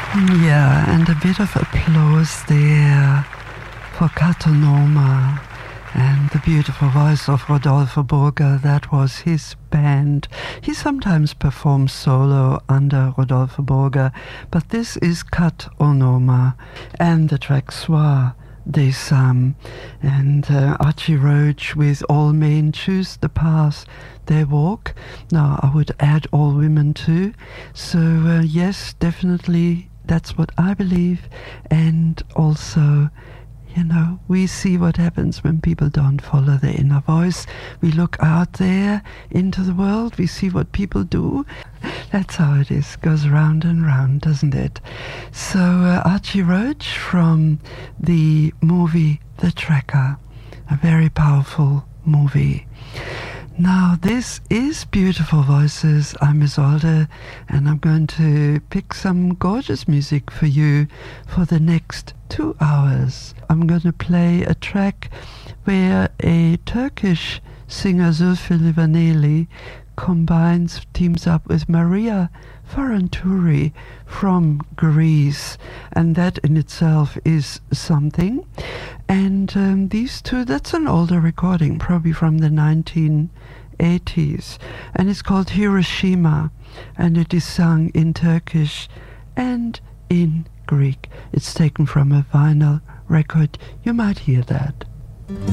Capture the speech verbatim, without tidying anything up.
Yeah, and a bit of applause there for Katonoma and the beautiful voice of Rodolfo Burger. That was his band. He sometimes performs solo under Rodolfo Burger, but this is Kat Onoma and the track Soir des Sam, and uh, Archie Roach with All Men Choose the Path They Walk. Now I would add all women too. So uh, yes, definitely that's what I believe. And also, you know, we see what happens when people don't follow their inner voice. We look out there into the world, we see what people do. That's how it is. Goes round and round, doesn't it? So uh, Archie Roach from the movie The Tracker, a very powerful movie. Now, this is Beautiful Voices. I'm Isolde, and I'm going to pick some gorgeous music for you for the next two hours. I'm going to play a track where a Turkish singer, Zülfü Livaneli, combines, teams up with Maria Ferranturi from Greece, and that in itself is something. And um, these two, that's an older recording, probably from the nineteen eighties, and it's called Hiroshima, and it is sung in Turkish and in Greek. It's taken from a vinyl record. You might hear that.